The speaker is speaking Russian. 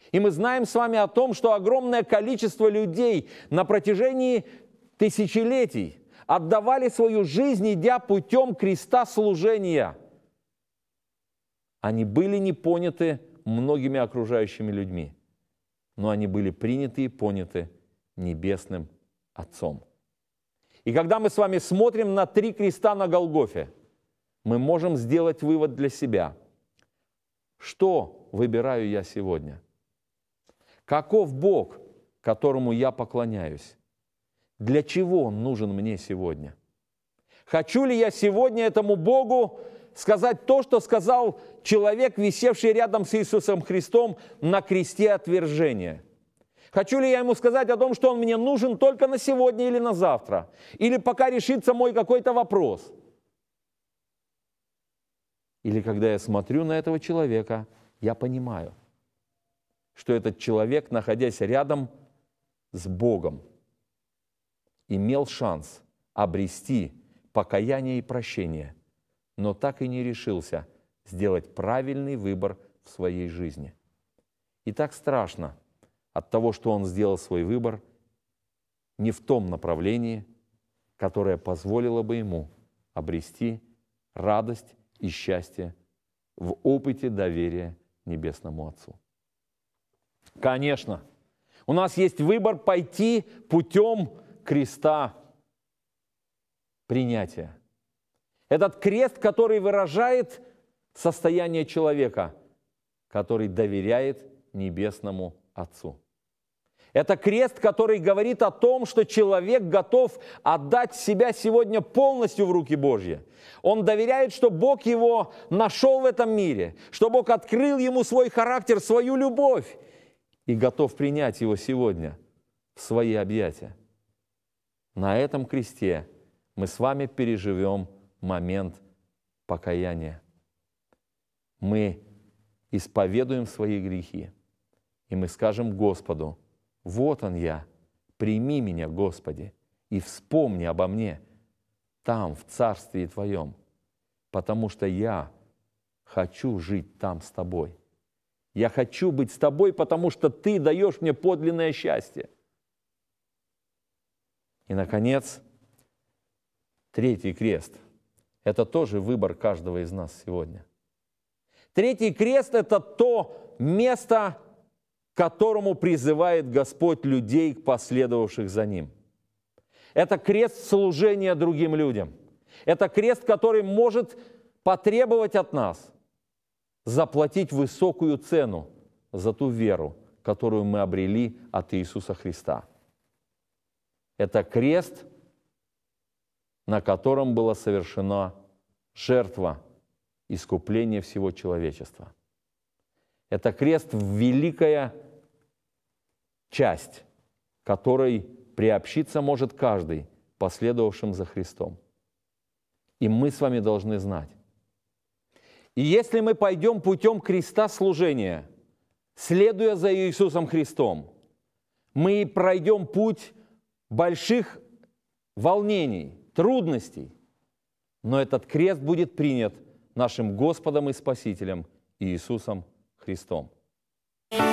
И мы знаем с вами о том, что огромное количество людей на протяжении тысячелетий отдавали свою жизнь, идя путем креста служения. Они были не поняты многими окружающими людьми, но они были приняты и поняты Небесным Отцом. И когда мы с вами смотрим на 3 креста на Голгофе, мы можем сделать вывод для себя. Что выбираю я сегодня? Каков Бог, которому я поклоняюсь? Для чего Он нужен мне сегодня? Хочу ли я сегодня этому Богу сказать то, что сказал человек, висевший рядом с Иисусом Христом на кресте отвержения? Хочу ли я ему сказать о том, что он мне нужен только на сегодня или на завтра? Или пока решится мой какой-то вопрос? Или когда я смотрю на этого человека, я понимаю, что этот человек, находясь рядом с Богом, имел шанс обрести покаяние и прощение, но так и не решился сделать правильный выбор в своей жизни. И так страшно от того, что он сделал свой выбор не в том направлении, которое позволило бы ему обрести радость и счастье в опыте доверия Небесному Отцу. Конечно, у нас есть выбор пойти путем креста принятия. Этот крест, который выражает состояние человека, который доверяет Небесному Отцу. Это крест, который говорит о том, что человек готов отдать себя сегодня полностью в руки Божьи. Он доверяет, что Бог его нашел в этом мире, что Бог открыл ему свой характер, свою любовь, и готов принять его сегодня в свои объятия. На этом кресте мы с вами переживем момент покаяния. Мы исповедуем свои грехи, и мы скажем Господу: «Вот он я, прими меня, Господи, и вспомни обо мне там, в Царстве Твоем, потому что я хочу жить там с Тобой. Я хочу быть с Тобой, потому что Ты даешь мне подлинное счастье». И, наконец, 3-й крест – это тоже выбор каждого из нас сегодня. 3-й крест – это то место, к которому призывает Господь людей, последовавших за Ним. Это крест служения другим людям. Это крест, который может потребовать от нас заплатить высокую цену за ту веру, которую мы обрели от Иисуса Христа. Это крест, на котором была совершена жертва искупления всего человечества. Это крест – великая часть, которой приобщиться может каждый, последовавшим за Христом. И мы с вами должны знать. И если мы пойдем путем креста служения, следуя за Иисусом Христом, мы пройдем путь больших волнений, трудностей, но этот крест будет принят нашим Господом и Спасителем Иисусом Христом.